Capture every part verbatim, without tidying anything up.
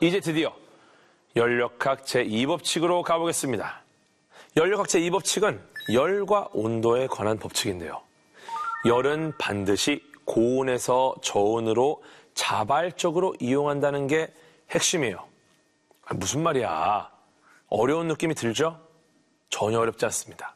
이제 드디어 열역학 제이 법칙으로 가보겠습니다. 열역학 제이 법칙은 열과 온도에 관한 법칙인데요. 열은 반드시 고온에서 저온으로 자발적으로 이용한다는 게 핵심이에요. 무슨 말이야? 어려운 느낌이 들죠? 전혀 어렵지 않습니다.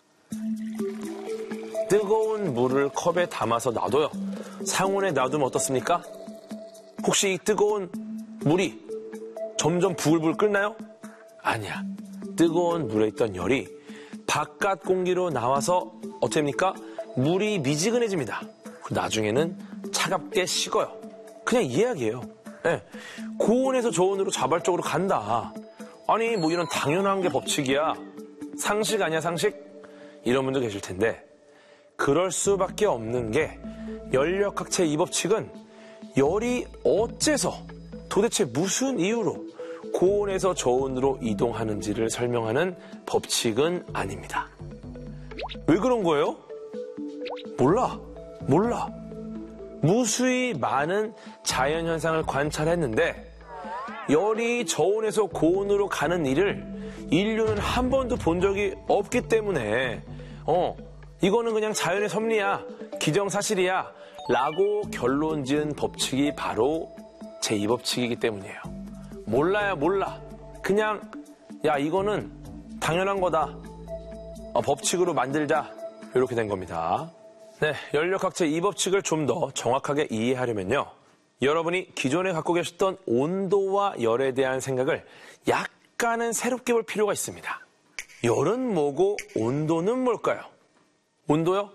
뜨거운 물을 컵에 담아서 놔둬요. 상온에 놔두면 어떻습니까? 혹시 이 뜨거운 물이 점점 부글부글 끓나요? 아니야. 뜨거운 물에 있던 열이 바깥 공기로 나와서 어떻게 됩니까? 물이 미지근해집니다. 나중에는 차갑게 식어요. 그냥 이 이야기예요. 네. 고온에서 저온으로 자발적으로 간다. 아니 뭐 이런 당연한 게 법칙이야. 상식 아니야 상식? 이런 분도 계실 텐데 그럴 수밖에 없는 게 열역학 제이 법칙은 열이 어째서 도대체 무슨 이유로 고온에서 저온으로 이동하는지를 설명하는 법칙은 아닙니다. 왜 그런 거예요? 몰라. 몰라. 무수히 많은 자연현상을 관찰했는데 열이 저온에서 고온으로 가는 일을 인류는 한 번도 본 적이 없기 때문에 어 이거는 그냥 자연의 섭리야, 기정사실이야 라고 결론 지은 법칙이 바로 제이 법칙이기 때문이에요. 몰라야 몰라. 그냥 야 이거는 당연한 거다. 어, 법칙으로 만들자. 이렇게 된 겁니다. 네, 열역학 제이 법칙을 좀 더 정확하게 이해하려면요. 여러분이 기존에 갖고 계셨던 온도와 열에 대한 생각을 약간은 새롭게 볼 필요가 있습니다. 열은 뭐고 온도는 뭘까요? 온도요?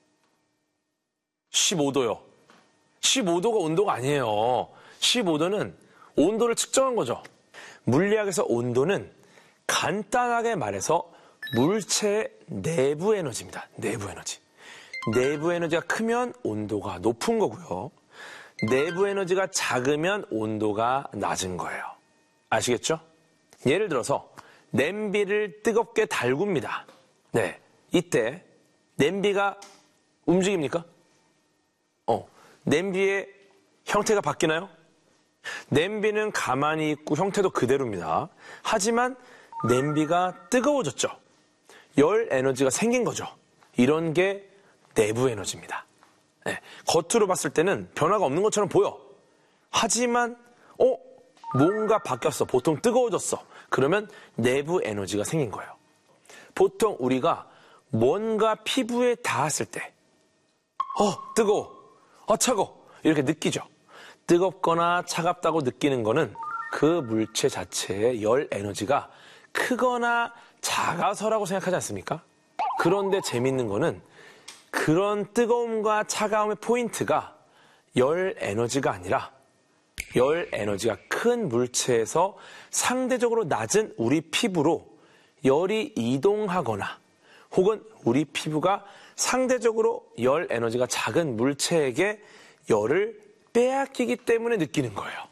십오 도요. 십오 도가 온도가 아니에요. 십오 도는 온도를 측정한 거죠. 물리학에서 온도는 간단하게 말해서 물체의 내부 에너지입니다. 내부 에너지. 내부 에너지가 크면 온도가 높은 거고요. 내부 에너지가 작으면 온도가 낮은 거예요. 아시겠죠? 예를 들어서 냄비를 뜨겁게 달굽니다. 네, 이때 냄비가 움직입니까? 어, 냄비의 형태가 바뀌나요? 냄비는 가만히 있고 형태도 그대로입니다. 하지만 냄비가 뜨거워졌죠. 열 에너지가 생긴 거죠. 이런 게 내부 에너지입니다. 네, 겉으로 봤을 때는 변화가 없는 것처럼 보여. 하지만 어? 뭔가 바뀌었어. 보통 뜨거워졌어. 그러면 내부 에너지가 생긴 거예요. 보통 우리가 뭔가 피부에 닿았을 때 어, 뜨거워. 어, 차가워. 이렇게 느끼죠. 뜨겁거나 차갑다고 느끼는 거는 그 물체 자체의 열 에너지가 크거나 작아서라고 생각하지 않습니까? 그런데 재밌는 거는 그런 뜨거움과 차가움의 포인트가 열 에너지가 아니라 열 에너지가 큰 물체에서 상대적으로 낮은 우리 피부로 열이 이동하거나 혹은 우리 피부가 상대적으로 열 에너지가 작은 물체에게 열을 빼앗기기 때문에 느끼는 거예요.